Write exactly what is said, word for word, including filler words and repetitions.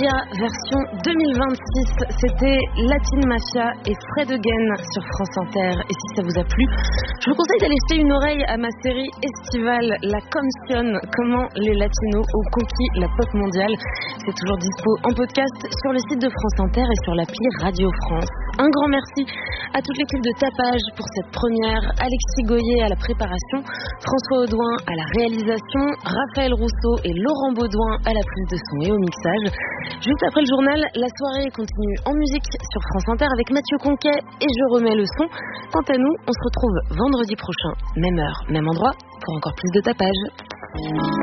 Version deux mille vingt-six, c'était Latin Mafia et Fred Again sur France Inter. Et si ça vous a plu, je vous conseille d'aller jeter une oreille à ma série estivale La Canción, comment les latinos ont conquis la pop mondiale. C'est toujours dispo en podcast sur le site de France Inter et sur l'appli Radio France. Un grand merci à toute l'équipe de Tapage pour cette première, Alexis Goyer à la préparation, François Audouin à la réalisation, Raphaël Rousseau et Laurent Baudouin à la prise de son et au mixage. Juste après le journal, la soirée continue en musique sur France Inter avec Mathieu Conquet et Je remets le son. Quant à nous, on se retrouve vendredi prochain, même heure, même endroit, pour encore plus de Tapage.